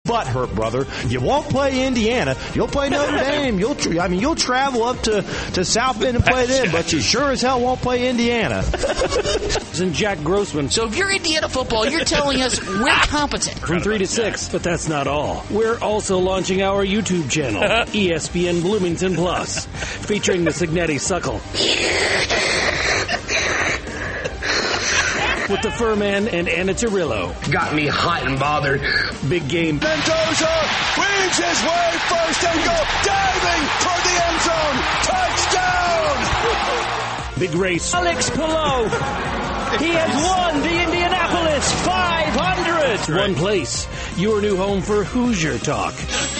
butthurt, brother. You won't play Indiana. You'll play Notre Dame. You'll travel up to South Bend and play them, but you sure as hell won't play Indiana. And Jack Grossman. So if you're Indiana football, you're telling us we're competent. From 3 to 6, but that's not all. We're also launching our YouTube channel, ESPN Bloomington Plus, featuring the Signetti Suckle. With the Furman and Anna Cirillo. Got me hot and bothered. Big game. Mendoza weaves his way first and goal, diving toward the end zone. Touchdown! Big race. Alex Pillow. He has won the Indianapolis 500. Right. One place. Your new home for Hoosier Talk.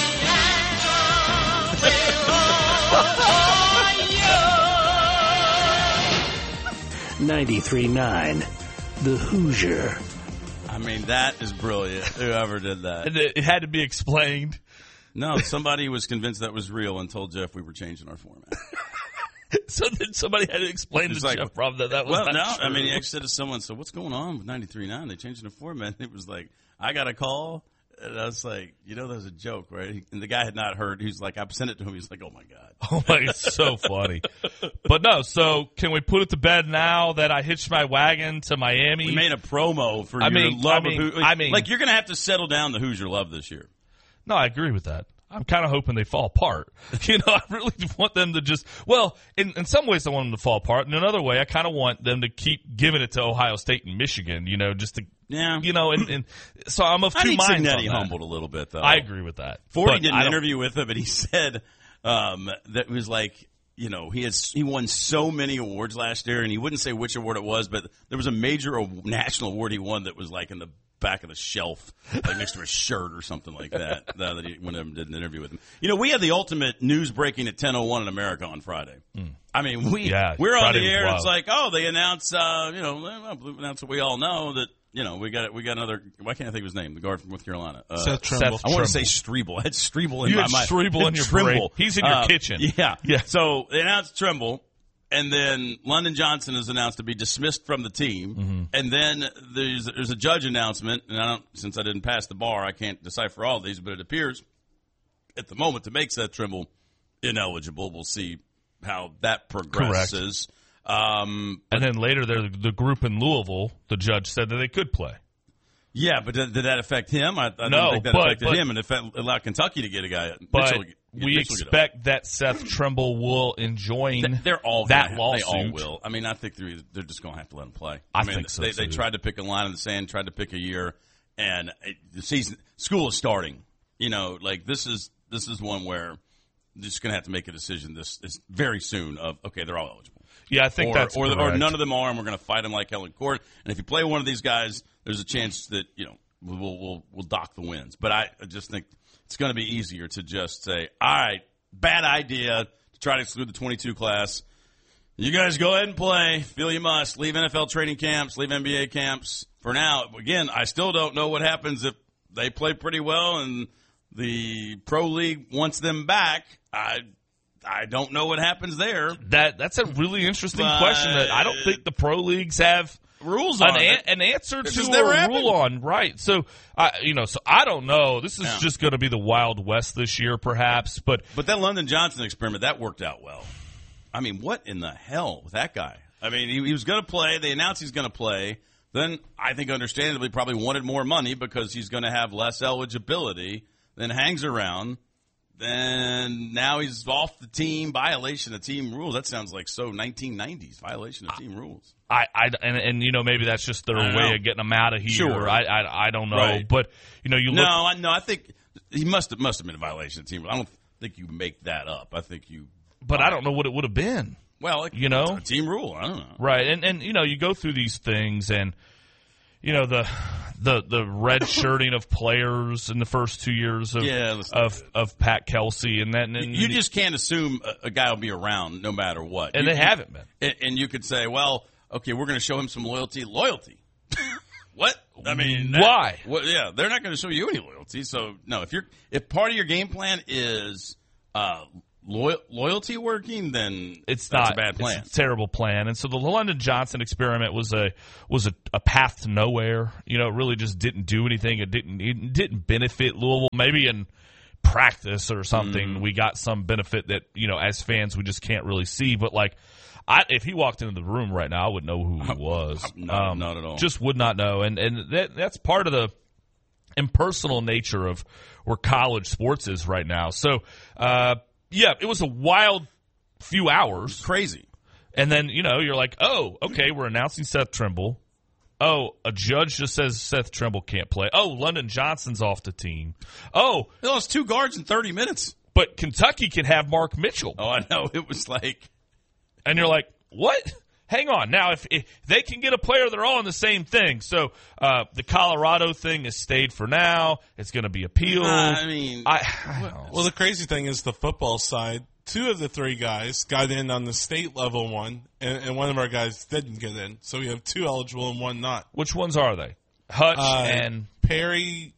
93.9. The Hoosier. I mean, that is brilliant, whoever did that. It had to be explained. No, somebody was convinced that was real and told Jeff we were changing our format. So then somebody had to explain to Jeff Rob that was not true. I mean, he actually said to someone, so what's going on with 93.9? They changing the format. And it was like, I got a call. And I was like, that was a joke, right? And the guy had not heard. He was like, I sent it to him. He's like, oh, my God. Oh, my, it's so funny. But no, so can we put it to bed now that I hitched my wagon to Miami? We made a promo for your love of Hoosier. Like, you're going to have to settle down the Hoosier love this year. No, I agree with that. I'm kind of hoping they fall apart. I really want them to just, in some ways I want them to fall apart. In another way, I kind of want them to keep giving it to Ohio State and Michigan, just to, and so I'm of two minds on that. Signetti humbled a little bit, though. I agree with that. Forty did an interview with him, and he said that it was like, he won so many awards last year, and he wouldn't say which award it was, but there was a major national award he won that was like in the back of the shelf, like next to a shirt or something like that. That he went and did an interview with him. We had the ultimate news breaking at 10:01 in America on Friday. I mean, we're on the air. It's like, they announce, announce what we all know that. We got another. Why can't I think of his name? The guard from North Carolina. Seth Trimble. I want to say Strebel. I had Strebel in my mind. Strebel in your brain. He's in your kitchen. Yeah. So they announced Trimble, and then London Johnson is announced to be dismissed from the team. Mm-hmm. And then there's a judge announcement, and since I didn't pass the bar, I can't decipher all of these, but it appears at the moment to make Seth Trimble ineligible. We'll see how that progresses. Correct. And then later, the group in Louisville, the judge said that they could play. Yeah, but did that affect him? I don't think that affected him, and it allowed Kentucky to get a guy. But we expect that Seth Trimble will enjoin that lawsuit. They all will. I mean, I think they're just going to have to let him play. I think so, they tried to pick a line in the sand, tried to pick a year, and the school is starting. This is one where they're just going to have to make a decision this very soon of, okay, they're all eligible. Yeah, I think that's correct. Or none of them are, and we're going to fight them like hell in court. And if you play one of these guys, there's a chance that we'll dock the wins. But I just think it's going to be easier to just say, all right, bad idea to try to exclude the 22 class. You guys go ahead and play. Feel you must. Leave NFL training camps. Leave NBA camps. For now, again, I still don't know what happens if they play pretty well and the pro league wants them back. I don't know what happens there. That's a really interesting question that I don't think the pro leagues have rules on an answer to or rule on. Right. So I don't know. This is just going to be the Wild West this year, perhaps. But that London Johnson experiment, that worked out well. I mean, what in the hell with that guy? I mean, he was going to play. They announced he's going to play. Then I think understandably probably wanted more money because he's going to have less eligibility. Then hangs around. Then now he's off the team, violation of team rules. That sounds like 1990s violation of team rules. And maybe that's just their way of getting them out of here. Sure. I don't know, right. But you look. No, I think he must have been a violation of team rules. I don't think you make that up. I think you. But I don't know what it would have been. Well, a team rule. I don't know. Right, and you go through these things and. The red shirting of players in the first 2 years of Pat Kelsey and that. And you just can't assume a guy will be around no matter what. And they haven't been. And you could say, well, okay, we're going to show him some loyalty. Loyalty? What? I mean, why? Well, they're not going to show you any loyalty. So no, if part of your game plan is loyalty working, then that's a bad plan. It's a terrible plan. And so the London Johnson experiment was a path to nowhere. You know, it really just didn't do anything. It didn't benefit Louisville. Maybe in practice or something, we got some benefit that, you know, as fans we just can't really see. But like, if he walked into the room right now, I wouldn't know who he was. Not at all. Just would not know. And that's part of the impersonal nature of where college sports is right now. So, yeah, it was a wild few hours. Crazy. And then, you know, you're like, oh, okay, we're announcing Seth Trimble. Oh, a judge just says Seth Trimble can't play. Oh, London Johnson's off the team. Oh. They lost 2 guards in 30 minutes. But Kentucky can have Mark Mitchell. Oh, I know. It was like. And you're like, what? Hang on. Now, if they can get a player, they're all in the same thing. So the Colorado thing has stayed for now. It's going to be appealed. I mean. Well, the crazy thing is the football side, 2 of the 3 guys got in on the state level one, and one of our guys didn't get in. So we have 2 eligible and 1 not. Which ones are they? Hutch and Perry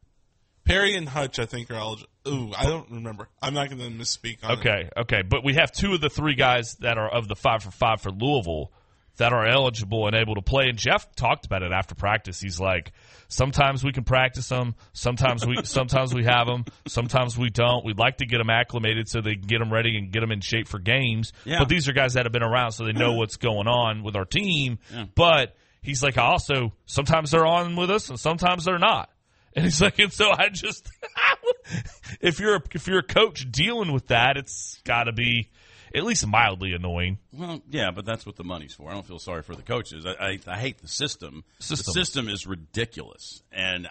and Hutch, I think, are eligible. Ooh, I don't remember. I'm not going to misspeak on it. Okay. But we have 2 of the 3 guys that are of the 5 for 5 for Louisville that are eligible and able to play. And Jeff talked about it after practice. He's like, sometimes we can practice them. Sometimes we have them. Sometimes we don't. We'd like to get them acclimated so they can get them ready and get them in shape for games. Yeah. But these are guys that have been around so they know what's going on with our team. Yeah. But he's like, also, sometimes they're on with us and sometimes they're not. And he's like, and so I just, if you're a coach dealing with that, it's got to be at least mildly annoying. Well, yeah, but that's what the money's for. I don't feel sorry for the coaches. I hate the system. The system is ridiculous, and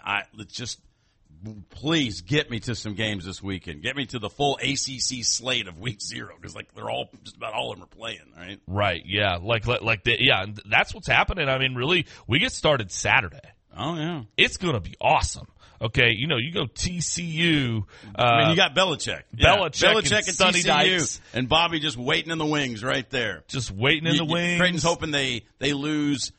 please get me to some games this weekend. Get me to the full ACC slate of week 0 because like they're all just about all of them are playing, right? Right. Yeah. Yeah. That's what's happening. I mean, really, we get started Saturday. Oh yeah, it's gonna be awesome. Okay, you know, you go TCU. I mean, you got Belichick. Belichick and Sonny TCU. Dykes. And Bobby just waiting in the wings right there. Just waiting in the wings. Creighton's hoping they lose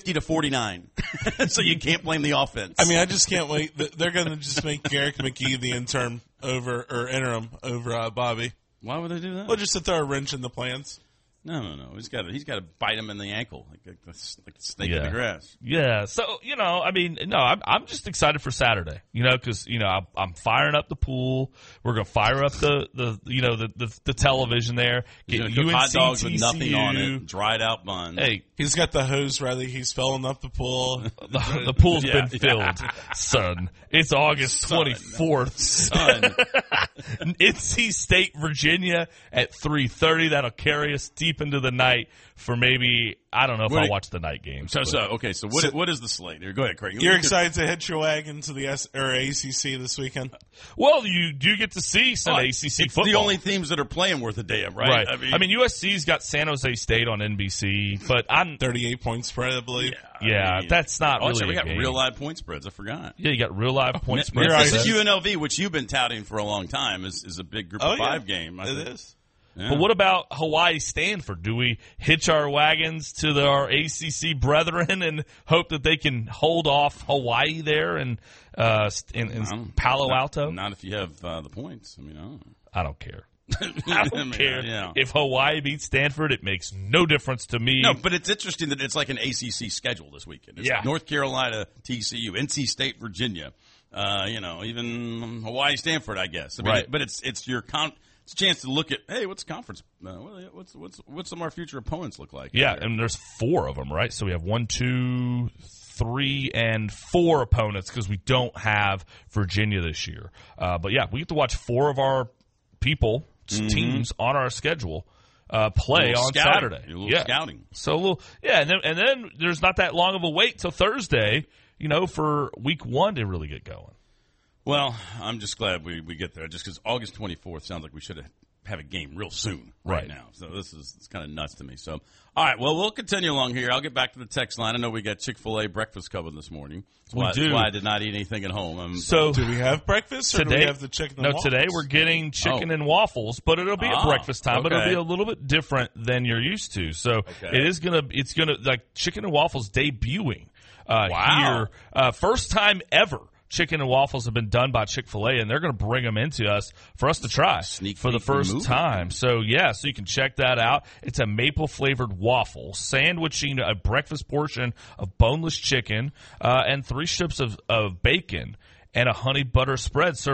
50-49. So you can't blame the offense. I mean, I just can't wait. They're going to just make Garrick McGee the interim over Bobby. Why would they do that? Well, just to throw a wrench in the plans. No. He's got to bite him in the ankle like a snake in the grass. Yeah. So, you know, I mean, no, I'm just excited for Saturday, you know, because, you know, I'm firing up the pool. We're going to fire up the television there. Get UNC, hot dogs with nothing on it, dried out buns. Hey. He's got the hose ready. He's filling up the pool. The pool's been filled, son. It's August 24th. Son. NC State, Virginia at 3:30. That'll carry us deep into the night for maybe, I don't know if I'll watch the night game. So what is the slate here? Go ahead, Craig. You're excited to hitch your wagon to the ACC this weekend? Well, you do get to see some ACC football. It's the only teams that are playing worth a damn, right? I mean, USC's got San Jose State on NBC, but I'm 38-point spread, I believe. Yeah, that's not really we a got game. real live point spreads. I forgot. Yeah, you got real live point spreads. This is UNLV, which you've been touting for a long time, is a big group of 5 game. It is. Yeah. But what about Hawaii Stanford? Do we hitch our wagons to our ACC brethren and hope that they can hold off Hawaii there and in Palo Alto? Not if you have the points. I mean, I don't care. I don't care. Yeah. If Hawaii beats Stanford, it makes no difference to me. No, but it's interesting that it's like an ACC schedule this weekend. It's North Carolina, TCU, NC State, Virginia, even Hawaii, Stanford, I guess. I mean, right. But it's your it's a chance to look at, hey, what's the conference? What's some of our future opponents look like? Yeah, and there's 4 of them, right? So we have 1, 2, 3, and 4 opponents because we don't have Virginia this year. But yeah, we get to watch 4 of our teams on our schedule play on Saturday. Scouting. So and then there's not that long of a wait till Thursday, for week 1 to really get going. Well, I'm just glad we get there, just because August 24th sounds like we should have a game real soon right now. So it's kind of nuts to me. So, all right, well, we'll continue along here. I'll get back to the text line. I know we got Chick-fil-A breakfast covered this morning. That's why I did not eat anything at home. So do we have breakfast or today, do we have the chicken and waffles? No, today we're getting chicken and waffles, but it'll be at breakfast time, but it'll be a little bit different than you're used to. So it's gonna like chicken and waffles debuting here. First time ever chicken and waffles have been done by Chick-fil-A, and they're going to bring them into us for us to try for the first time. So, so you can check that out. It's a maple-flavored waffle, sandwiching a breakfast portion of boneless chicken and 3 strips of bacon and a honey butter spread served